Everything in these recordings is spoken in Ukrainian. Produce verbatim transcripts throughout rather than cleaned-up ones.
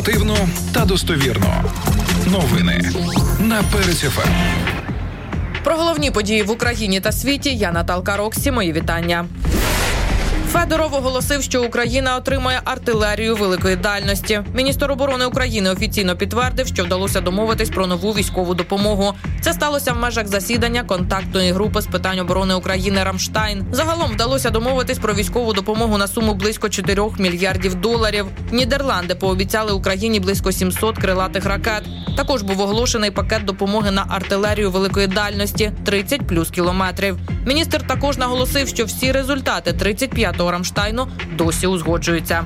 Оперативно та достовірно. Новини на Перець еф ем. Про головні події в Україні та світі я Наталка Роксі. Мої вітання. Федоров оголосив, що Україна отримає артилерію великої дальності. Міністр оборони України офіційно підтвердив, що вдалося домовитись про нову військову допомогу. Це сталося в межах засідання контактної групи з питань оборони України «Рамштайн». Загалом вдалося домовитись про військову допомогу на суму близько чотирьох мільярдів доларів. Нідерланди пообіцяли Україні близько сімсот крилатих ракет. Також був оголошений пакет допомоги на артилерію великої дальності – тридцять плюс кілометрів. Міністр також наголосив, що всі результати тридцять п'ятого Рамштайну досі узгоджуються.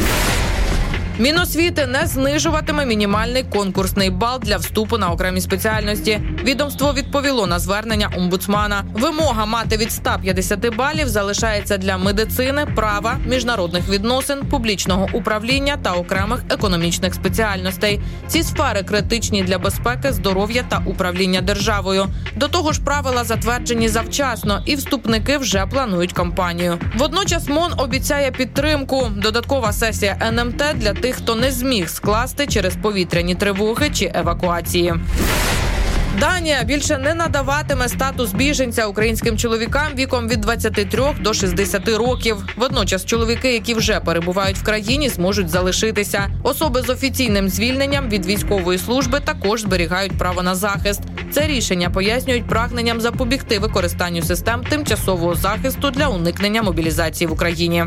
Міносвіти не знижуватиме мінімальний конкурсний бал для вступу на окремі спеціальності. Відомство відповіло на звернення омбудсмана. Вимога мати від ста п'ятдесяти балів залишається для медицини, права, міжнародних відносин, публічного управління та окремих економічних спеціальностей. Ці сфери критичні для безпеки, здоров'я та управління державою. До того ж, правила затверджені завчасно, і вступники вже планують кампанію. Водночас МОН обіцяє підтримку. Додаткова сесія ен ем те для тих, хто не зміг скласти через повітряні тривоги чи евакуації. Данія більше не надаватиме статус біженця українським чоловікам віком від двадцяти трьох до шістдесяти років. Водночас чоловіки, які вже перебувають в країні, зможуть залишитися. Особи з офіційним звільненням від військової служби також зберігають право на захист. Це рішення пояснюють прагненням запобігти використанню систем тимчасового захисту для уникнення мобілізації в Україні.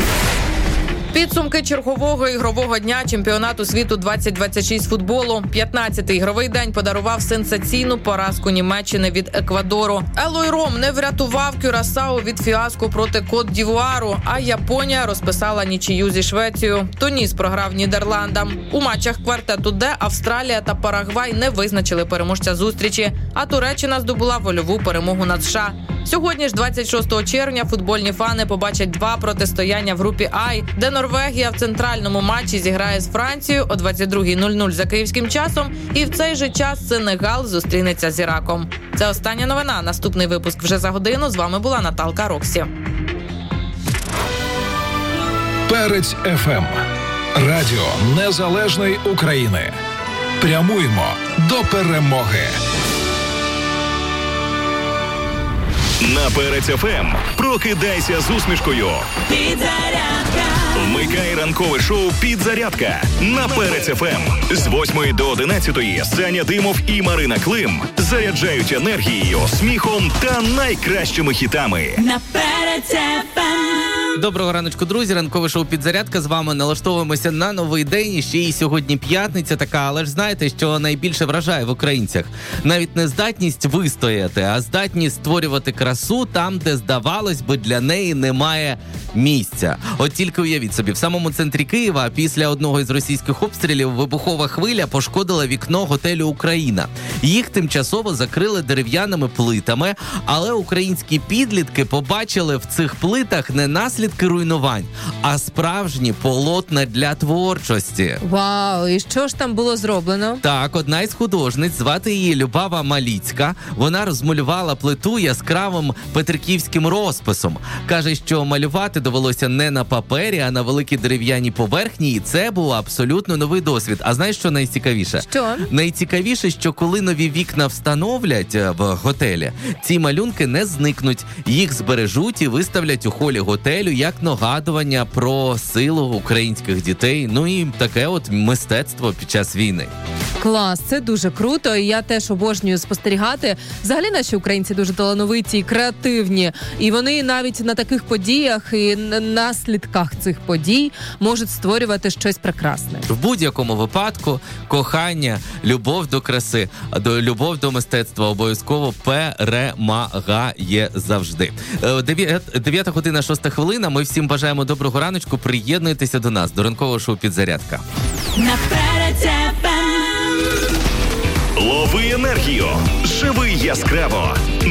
Підсумки чергового ігрового дня чемпіонату світу двадцять двадцять шість футболу. п'ятнадцятий ігровий день подарував сенсаційну поразку Німеччини від Еквадору. Елой Ром не врятував Кюрасао від фіаско проти Кот-д'Івуару, а Японія розписала нічию зі Швецією. Туніс програв Нідерландам. У матчах квартету Д Австралія та Парагвай не визначили переможця зустрічі, а Туреччина здобула вольову перемогу над США. Сьогодні ж, двадцять шостого червня, футбольні фани побачать два протистояння в групі «Ай», де Норвегія в центральному матчі зіграє з Францією о двадцять другій нуль нуль за київським часом, і в цей же час Сенегал зустрінеться з Іраком. Це остання новина. Наступний випуск вже за годину. З вами була Наталка Роксі. Перець еф ем. Радіо Незалежної України. Прямуємо до перемоги. На Перець еф ем прокидайся з усмішкою. Підзарядка. Вмикай ранкове шоу «Підзарядка» на Перець еф ем. З восьмої до одинадцятої Саня Димов і Марина Клим заряджають енергією, сміхом та найкращими хітами. На Перець еф ем. Доброго раночку, друзі. Ранкове шоу «Підзарядка». З вами налаштовуємося на новий день. І ще й сьогодні п'ятниця така. Але ж знаєте, що найбільше вражає в українцях? Навіть не здатність вистояти, а здатність створювати красу там, де, здавалось би, для неї немає місця. От тільки уявіть собі, в самому центрі Києва після одного із російських обстрілів вибухова хвиля пошкодила вікно готелю «Україна». Їх тимчасово закрили дерев'яними плитами, але українські підлітки побачили в цих плитах не наслідки руйнувань, а справжні полотна для творчості. Вау, і що ж там було зроблено? Так, одна із художниць, звати її Любава Маліцька, вона розмалювала плиту яскравим петриківським розписом. Каже, що малювати довелося не на папері, а на великій дерев'яній поверхні, і це був абсолютно новий досвід. А знаєш, що найцікавіше? Що? Найцікавіше, що коли нові вікна встановлять в готелі, ці малюнки не зникнуть, їх збережуть і виставлять у холі готелю як нагадування про силу українських дітей, ну і таке от мистецтво під час війни. Клас, це дуже круто, і я теж обожнюю спостерігати. Взагалі наші українці дуже талановиті і креативні, і вони навіть на таких подіях і на наслідках цих подій можуть створювати щось прекрасне. В будь-якому випадку кохання, любов до краси, до любов до мистецтва обов'язково перемагає завжди. дев'ята година, шоста хвилина. Ми всім бажаємо доброго раночку. Приєднуйтеся до нас, до ранкового шоу «Підзарядка». Лови енергію, живи яскраво.